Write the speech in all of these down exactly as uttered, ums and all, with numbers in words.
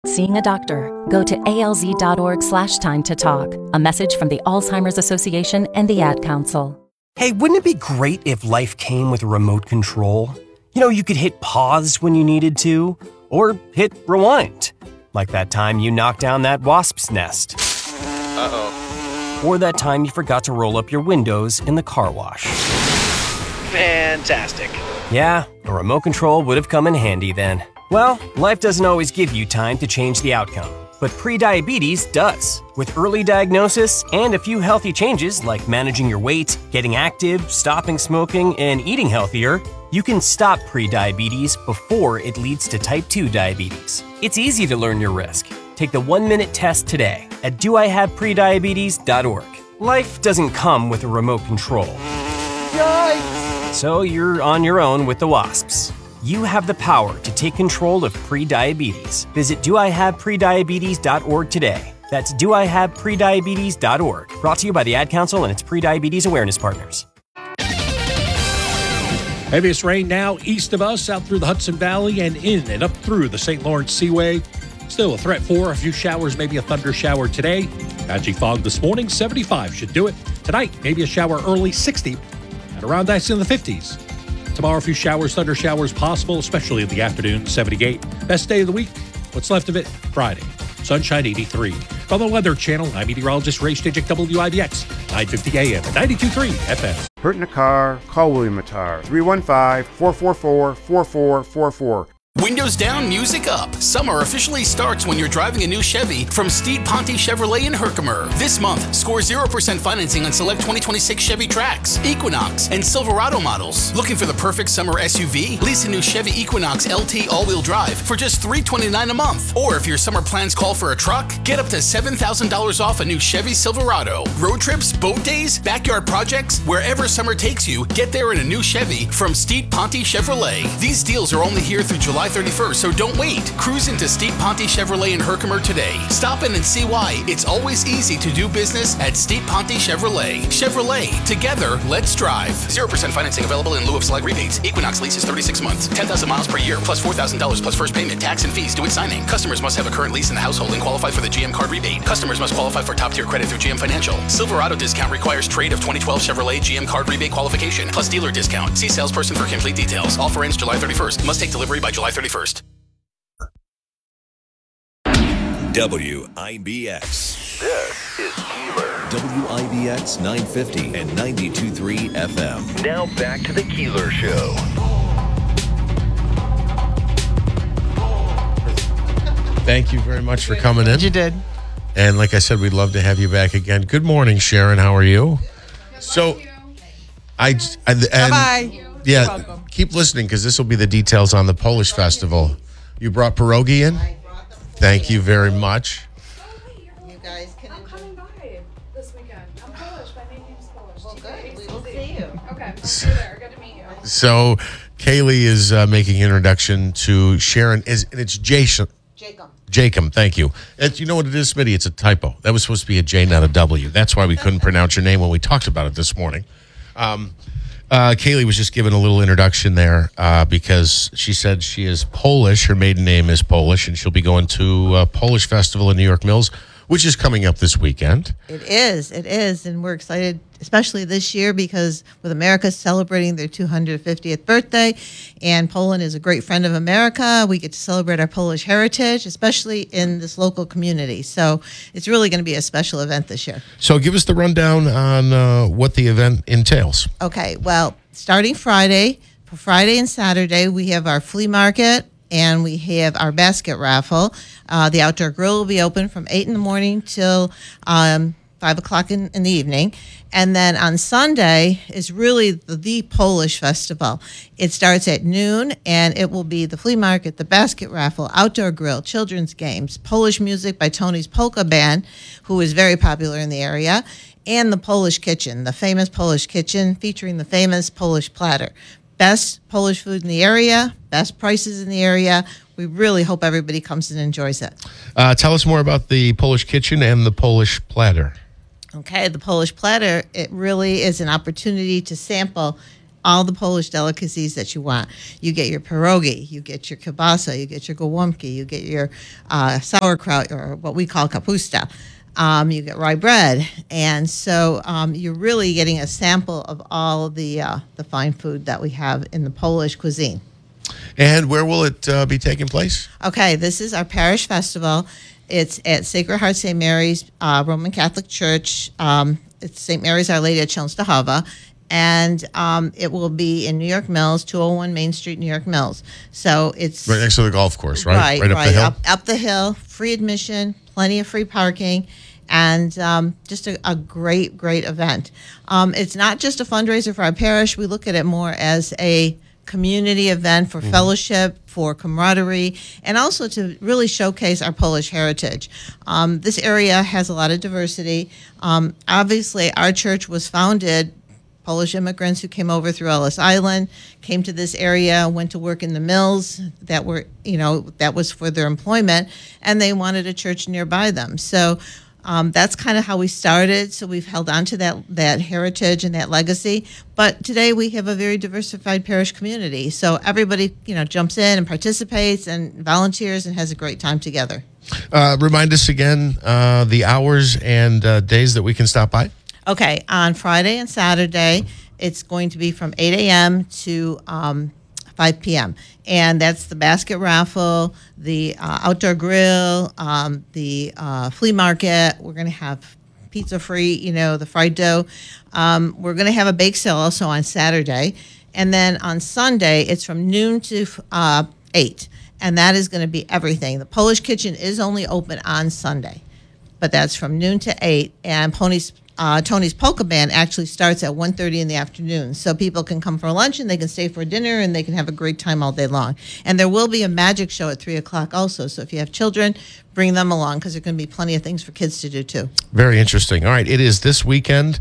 Seeing a doctor. Go to alz.org slash time to talk. A message from the Alzheimer's Association and the Ad Council. Hey, wouldn't it be great if life came with a remote control? You know, you could hit pause when you needed to, or hit rewind. Like that time you knocked down that wasp's nest. Uh-oh. Or that time you forgot to roll up your windows in the car wash. Fantastic. Yeah, a remote control would have come in handy then. Well, life doesn't always give you time to change the outcome, but prediabetes does. With early diagnosis and a few healthy changes like managing your weight, getting active, stopping smoking, and eating healthier, you can stop prediabetes before it leads to type two diabetes. It's easy to learn your risk. Take the one-minute test today at do I have prediabetes dot org. Life doesn't come with a remote control. Yikes! So you're on your own with the wasps. You have the power to take control of prediabetes. Visit do I have prediabetes dot org today. That's do I have prediabetes dot org. Brought to you by the Ad Council and its prediabetes awareness partners. Heaviest rain now east of us, out through the Hudson Valley and in and up through the Saint Lawrence Seaway. Still a threat for a few showers, maybe a thunder shower today. Patchy fog this morning, seventy-five should do it. Tonight, maybe a shower early, sixty, and around ice in the fifties. Tomorrow, a few showers, thunder showers possible, especially in the afternoon, seventy-eight. Best day of the week, what's left of it, Friday. Sunshine, eighty-three. From the Weather Channel, I'm meteorologist Ray Stajic, W I B X, nine fifty A M and ninety-two point three F M. Hurt in a car? Call William Matar. three one five, four four four, four four four four. Windows down, music up. Summer officially starts when you're driving a new Chevy from Steed Ponte Chevrolet in Herkimer. This month, score zero percent financing on select twenty twenty-six Chevy Trax, Equinox, and Silverado models. Looking for the perfect summer S U V? Lease a new Chevy Equinox L T all-wheel drive for just three hundred twenty-nine dollars a month. Or if your summer plans call for a truck, get up to seven thousand dollars off a new Chevy Silverado. Road trips, boat days, backyard projects, wherever summer takes you, get there in a new Chevy from Steed Ponte Chevrolet. These deals are only here through July thirty-first, so don't wait. Cruise into Steed Ponte Chevrolet in Herkimer today. Stop in and see why it's always easy to do business at Steed Ponte Chevrolet. Chevrolet, together, let's drive. zero percent financing available in lieu of select rebates. Equinox lease is thirty-six months, ten thousand miles per year, plus four thousand dollars plus first payment, tax and fees due at signing. Customers must have a current lease in the household and qualify for the G M card rebate. Customers must qualify for top-tier credit through G M Financial. Silverado discount requires trade of twenty twelve Chevrolet G M card rebate qualification, plus dealer discount. See salesperson for complete details. Offer ends July thirty-first. Must take delivery by July thirty-first. W I B X. This is Keeler. W I B X nine fifty and ninety-two point three F M. Now back to the Keeler Show. Thank you very much for coming in. You did. And like I said, we'd love to have you back again. Good morning, Sharon. How are you? So, I, I and Bye-bye. Yeah, keep listening because this will be the details on the Polish festival. You brought pierogi in? Thank you very much. You guys can. I'm coming by this weekend. I'm Polish. My name's Polish. Well, good. We will see you. Okay. See you there. Good to meet you. So, Kaylee is uh, making introduction to Sharon. Is and it's Jason. Jacob. Jacob, thank you. It's, you know what it is, Smitty? It's a typo. That was supposed to be a J, not a W. That's why we couldn't pronounce your name when we talked about it this morning. Um, uh, Kaylee was just giving a little introduction there uh, because she said she is Polish. Her maiden name is Polish, and she'll be going to a Polish festival in New York Mills, which is coming up this weekend. It is. It is. And we're excited, especially this year, because with America celebrating their two hundred fiftieth birthday, and Poland is a great friend of America, we get to celebrate our Polish heritage, especially in this local community. So it's really going to be a special event this year. So give us the rundown on uh, what the event entails. Okay. Well, starting Friday, for Friday and Saturday, we have our flea market, and we have our basket raffle. Uh, the outdoor grill will be open from eight in the morning till um, five o'clock in, in the evening. And then on Sunday is really the, the Polish festival. It starts at noon, and it will be the flea market, the basket raffle, outdoor grill, children's games, Polish music by Tony's Polka Band, who is very popular in the area, and the Polish Kitchen, the famous Polish Kitchen, featuring the famous Polish platter. Best Polish food in the area, best prices in the area. We really hope everybody comes and enjoys it. Uh, tell us more about the Polish Kitchen and the Polish platter. Okay, the Polish platter, it really is an opportunity to sample all the Polish delicacies that you want. You get your pierogi, you get your kielbasa, you get your gołąbki, you get your uh, sauerkraut, or what we call kapusta. Um, you get rye bread, and so um, you're really getting a sample of all the uh, the fine food that we have in the Polish cuisine. And where will it uh, be taking place? Okay, this is our parish festival. It's at Sacred Heart Saint Mary's uh, Roman Catholic Church. Um, it's Saint Mary's Our Lady of Częstochowa. And um, it will be in New York Mills, two oh one Main Street, New York Mills. So it's right next to the golf course, right? Right, right up right, the hill. Up, up the hill, free admission, plenty of free parking, and um, just a, a great, great event. Um, it's not just a fundraiser for our parish. We look at it more as a community event for mm-hmm. fellowship, for camaraderie, and also to really showcase our Polish heritage. Um, this area has a lot of diversity. Um, obviously, our church was founded Polish immigrants who came over through Ellis Island, came to this area, went to work in the mills that were, you know, that was for their employment, and they wanted a church nearby them. So um, that's kind of how we started. So we've held on to that, that heritage and that legacy. But today we have a very diversified parish community. So everybody, you know, jumps in and participates and volunteers and has a great time together. Uh, remind us again uh, the hours and uh, days that we can stop by. Okay, on Friday and Saturday, it's going to be from eight a.m. to um, five p.m. And that's the basket raffle, the uh, outdoor grill, um, the uh, flea market. We're going to have pizza free, you know, the fried dough. Um, we're going to have a bake sale also on Saturday. And then on Sunday, it's from noon to uh, eight. And that is going to be everything. The Polish Kitchen is only open on Sunday, but that's from noon to eight. And Pony's Uh, Tony's Polka Band actually starts at one thirty in the afternoon. So people can come for lunch and they can stay for dinner and they can have a great time all day long. And there will be a magic show at three o'clock also. So if you have children, bring them along because there's going to be plenty of things for kids to do too. Very interesting. All right, it is this weekend,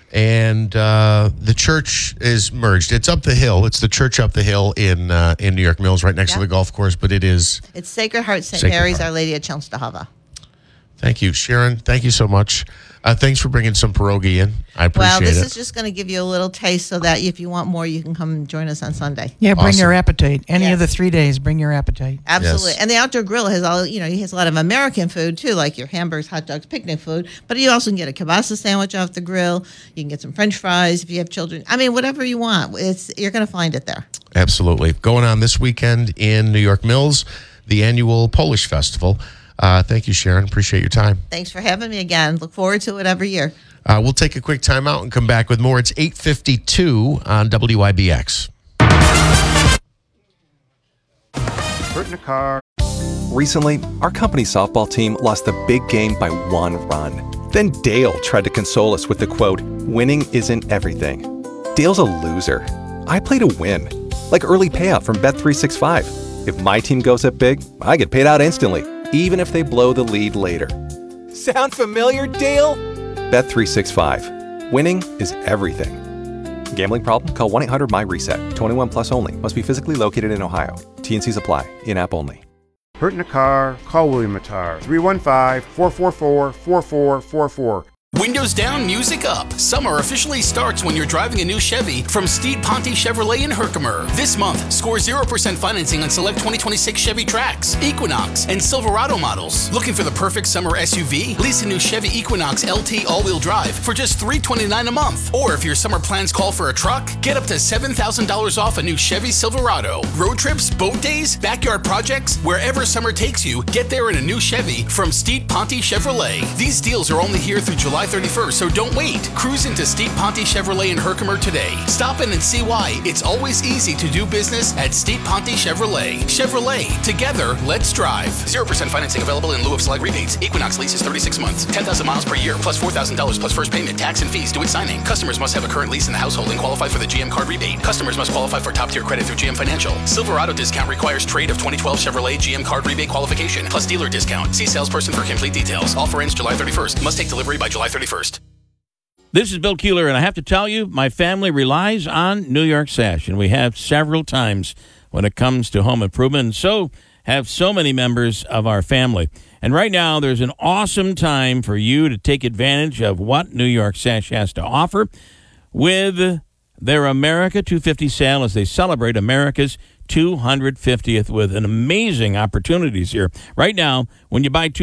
and uh, the church is merged. It's up the hill. It's the church up the hill in uh, in New York Mills, right next Yep. to the golf course, but it is... It's Sacred Heart Saint Sacred Mary's Heart. Our Lady of Częstochowa. Thank you, Sharon. Thank you so much. Uh, thanks for bringing some pierogi in. I appreciate Well, this it. is just going to give you a little taste so that if you want more, you can come and join us on Sunday. Yeah, bring Awesome. your appetite. Any Yes. of the three days, bring your appetite. Absolutely. Yes. And the outdoor grill has all, you know, he has a lot of American food too, like your hamburgers, hot dogs, picnic food. But you also can get a kielbasa sandwich off the grill. You can get some French fries if you have children. I mean, whatever you want, it's you're going to find it there. Absolutely. Going on this weekend in New York Mills, the annual Polish Festival. Uh, thank you, Sharon. Appreciate your time. Thanks for having me again. Look forward to it every year. Uh, we'll take a quick time out and come back with more. It's eight fifty-two on W I B X. Bert in a car. Recently, our company softball team lost the big game by one run. Then Dale tried to console us with the quote, "Winning isn't everything." Dale's a loser. I play to win. Like early payout from Bet three sixty-five. If my team goes up big, I get paid out instantly, even if they blow the lead later. Sound familiar, Dale? Bet three sixty-five. Winning is everything. Gambling problem? Call one eight hundred M Y reset. twenty-one plus only. Must be physically located in Ohio. T N Cs apply. In-app only. Hurt in a car? Call William Matar. three one five, four four four, four four four four. Windows down, music up. Summer officially starts when you're driving a new Chevy from Steed Ponte Chevrolet in Herkimer. This month, score zero percent financing on select twenty twenty-six Chevy Trax, Equinox, and Silverado models. Looking for the perfect summer S U V? Lease a new Chevy Equinox L T all-wheel drive for just three hundred twenty-nine dollars a month. Or if your summer plans call for a truck, get up to seven thousand dollars off a new Chevy Silverado. Road trips, boat days, backyard projects, wherever summer takes you, get there in a new Chevy from Steed Ponte Chevrolet. These deals are only here through July thirty-first, so don't wait. Cruise into Steed Ponte Chevrolet in Herkimer today. Stop in and see why it's always easy to do business at Steed Ponte Chevrolet. Chevrolet, together, let's drive. zero percent financing available in lieu of select rebates. Equinox lease is thirty-six months, ten thousand miles per year, plus four thousand dollars plus first payment, tax and fees due at signing. Customers must have a current lease in the household and qualify for the G M card rebate. Customers must qualify for top-tier credit through G M Financial. Silverado discount requires trade of twenty twelve Chevrolet G M card rebate qualification, plus dealer discount. See salesperson for complete details. Offer ends July thirty-first. Must take delivery by July thirty-first. This is Bill Keeler, and I have to tell you, my family relies on New York Sash, and we have several times when it comes to home improvement, and so have so many members of our family. And right now, there's an awesome time for you to take advantage of what New York Sash has to offer with their America two fifty sale as they celebrate America's two hundred fiftieth with an amazing opportunities here. Right now, when you buy two